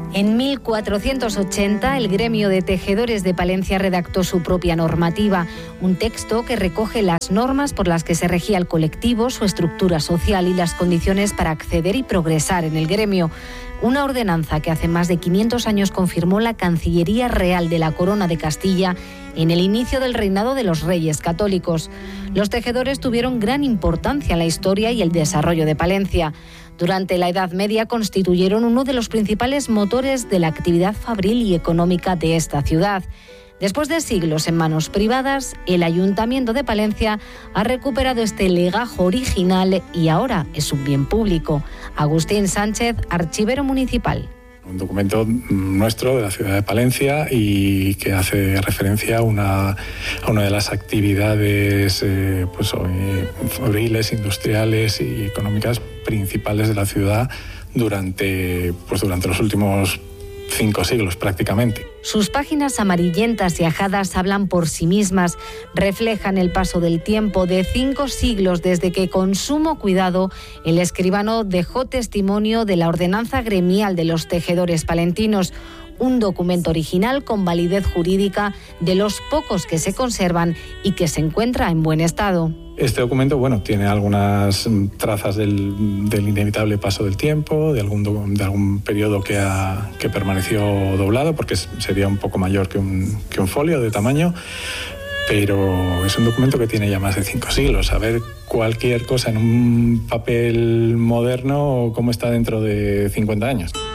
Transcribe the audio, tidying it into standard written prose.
En 1480, el gremio de tejedores de Palencia redactó su propia normativa, un texto que recoge las normas por las que se regía el colectivo, su estructura social y las condiciones para acceder y progresar en el gremio. Una ordenanza que hace más de 500 años confirmó la Cancillería Real de la Corona de Castilla en el inicio del reinado de los Reyes Católicos. Los tejedores tuvieron gran importancia en la historia y el desarrollo de Palencia. Durante la Edad Media constituyeron uno de los principales motores de la actividad fabril y económica de esta ciudad. Después de siglos en manos privadas, el Ayuntamiento de Palencia ha recuperado este legajo original y ahora es un bien público. Agustín Sánchez, archivero municipal. Un documento nuestro de la ciudad de Palencia y que hace referencia a una de las actividades fabriles, industriales y económicas principales de la ciudad durante los últimos 5 siglos prácticamente. Sus páginas amarillentas y ajadas hablan por sí mismas, reflejan el paso del tiempo de 5 siglos desde que con sumo cuidado el escribano dejó testimonio de la ordenanza gremial de los tejedores palentinos, un documento original con validez jurídica de los pocos que se conservan y que se encuentra en buen estado. Este documento, tiene algunas trazas del inevitable paso del tiempo, de algún periodo que permaneció doblado, porque sería un poco mayor que un folio de tamaño, pero es un documento que tiene ya más de 5 siglos. Saber cualquier cosa en un papel moderno, cómo está dentro de 50 años.